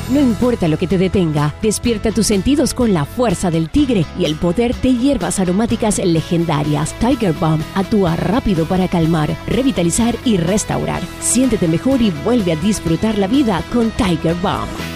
No importa lo que te detenga, despierta tus sentidos con la fuerza del tigre y el poder de hierbas aromáticas legendarias. Tiger Balm actúa rápido para calmar, revitalizar y restaurar. Siéntete mejor y vuelve a disfrutar la vida con Tiger Balm.